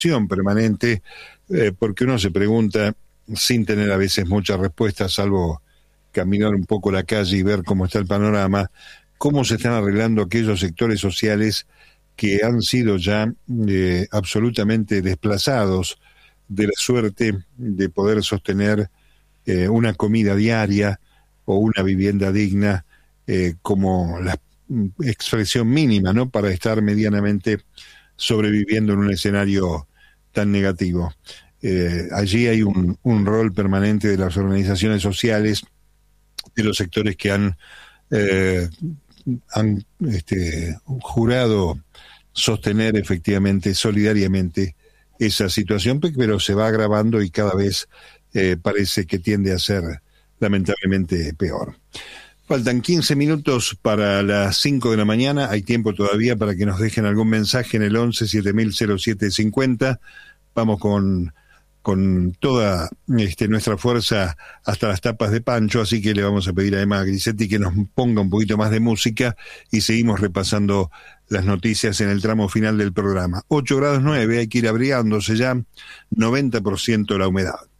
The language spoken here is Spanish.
permanente, porque uno se pregunta, sin tener a veces muchas respuestas, salvo caminar un poco la calle y ver cómo está el panorama, cómo se están arreglando aquellos sectores sociales que han sido ya absolutamente desplazados de la suerte de poder sostener una comida diaria o una vivienda digna como la expresión mínima, ¿no?, para estar medianamente sobreviviendo en un escenario tan negativo. Allí hay un rol permanente de las organizaciones sociales, de los sectores que han jurado sostener efectivamente, solidariamente, esa situación, pero se va agravando y cada vez parece que tiende a ser lamentablemente peor. Faltan 15 minutos para las 5 de la mañana, hay tiempo todavía para que nos dejen algún mensaje en el 11-7000-0750. Vamos con toda nuestra fuerza hasta las tapas de Pancho, así que le vamos a pedir además a Grisetti que nos ponga un poquito más de música y seguimos repasando las noticias en el tramo final del programa. 8 grados 9, hay que ir abrigándose ya, 90% la humedad.